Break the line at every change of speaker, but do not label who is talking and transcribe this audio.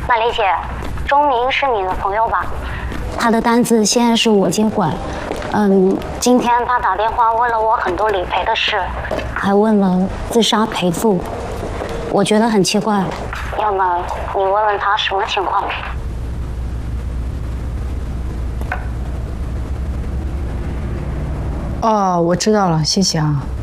马丽姐，钟明是你的朋友吧？
他的单子现在是我接管。
今天他打电话问了我很多理赔的事，
还问了自杀赔付，我觉得很奇怪。
要么你问问他什么情况？
哦，我知道了，谢谢啊。